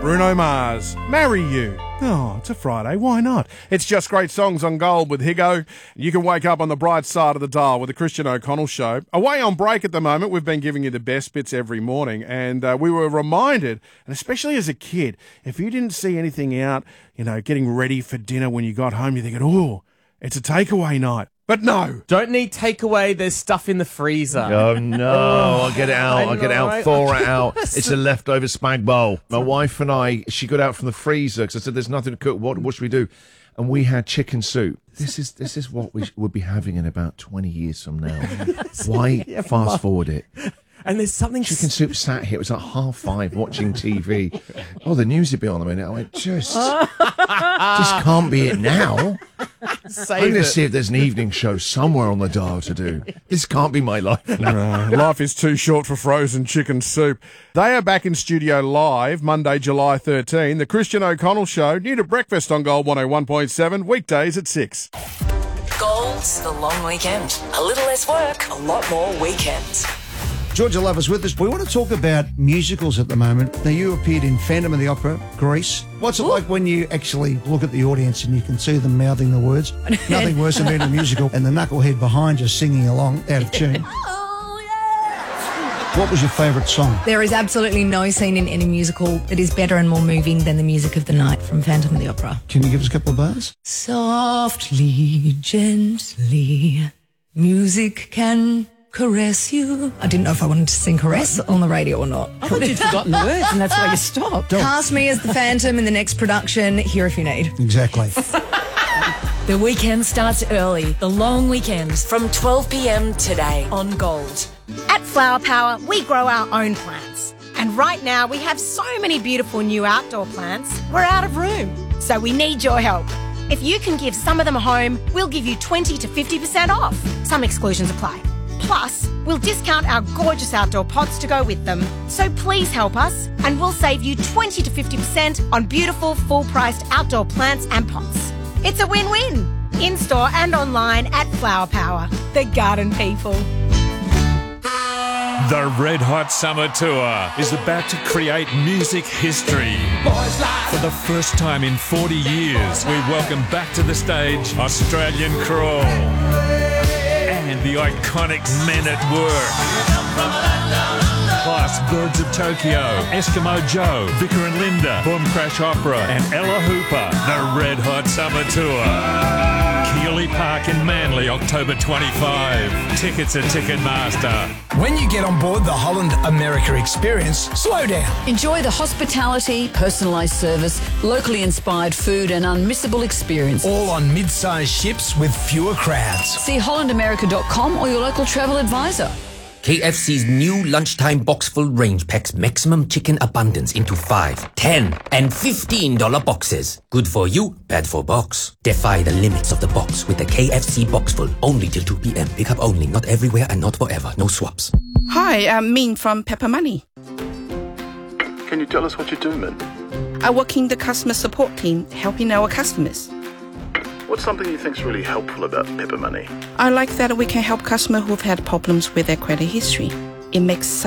Bruno Mars, Marry You. Oh, it's a Friday, why not? It's Just Great Songs on Gold with Higo. You can wake up on the bright side of the dial with the Christian O'Connell Show. Away on break at the moment, we've been giving you the best bits every morning, and we were reminded, and especially as a kid, if you didn't see anything out, getting ready for dinner when you got home, you're thinking, oh, it's a takeaway night. But no. Don't need takeaway. There's stuff in the freezer. Oh, no. I'll get it out. I'll get it out. Thaw it out. It's a leftover spag bowl. My wife and I, she got out from the freezer because I said, there's nothing to cook. What should we do? And we had chicken soup. This is what we would be having in about 20 years from now. Why fast forward it? And there's something... Chicken soup sat here. It was like 5:30 watching TV. Oh, the news would be on a minute. I went, just can't be it now. I'm going to see if there's an evening show somewhere on the dial to do. This can't be my life now. Life is too short for frozen chicken soup. They are back in studio live Monday, July 13. The Christian O'Connell Show, new to breakfast on Gold 101.7, weekdays at 6. Gold's the long weekend. A little less work, a lot more weekends. Georgia Love is with us. We want to talk about musicals at the moment. Now, you appeared in Phantom of the Opera, Grease. What's it like when you actually look at the audience and you can see them mouthing the words? Nothing worse than being in a musical and the knucklehead behind you singing along out of tune. What was your favourite song? There is absolutely no scene in any musical that is better and more moving than the music of the night from Phantom of the Opera. Can you give us a couple of bars? Softly, gently, music can... caress you. I didn't know if I wanted to sing caress on the radio or not. I thought you'd forgotten the words and that's why you stopped. Cast me as the Phantom in the next production, here if you need. Exactly. The weekend starts early. The long weekend from 12 p.m. today on Gold. At Flower Power, we grow our own plants. And right now, we have so many beautiful new outdoor plants, we're out of room. So we need your help. If you can give some of them a home, we'll give you 20 to 50% off. Some exclusions apply. Plus, we'll discount our gorgeous outdoor pots to go with them. So please help us, and we'll save you 20 to 50% on beautiful, full-priced outdoor plants and pots. It's a win-win. In-store and online at Flower Power, the garden people. The Red Hot Summer Tour is about to create music history. For the first time in 40 years, we welcome back to the stage Australian Crawl and the iconic Men at Work. Plus Birds of Tokyo, Eskimo Joe, Vicar and Linda, Boom Crash Opera and Ella Hooper. The Red Hot Summer Tour. Keeley Park in Manly, October 25. Tickets at Ticketmaster. When you get on board the Holland America experience, slow down. Enjoy the hospitality, personalised service, locally inspired food and unmissable experience. All on mid-sized ships with fewer crowds. See hollandamerica.com or your local travel advisor. KFC's new lunchtime box-full range packs maximum chicken abundance into 5, 10, and $15 boxes. Good for you, bad for box. Defy the limits of the box with the KFC box-full. Only till 2 p.m. Pick up only, not everywhere and not forever. No swaps. Hi, I'm Min from Pepper Money. Can you tell us what you do, Min? I work in the customer support team, helping our customers. What's something you think's really helpful about Pepper Money? I like that we can help customers who've had problems with their credit history. It makes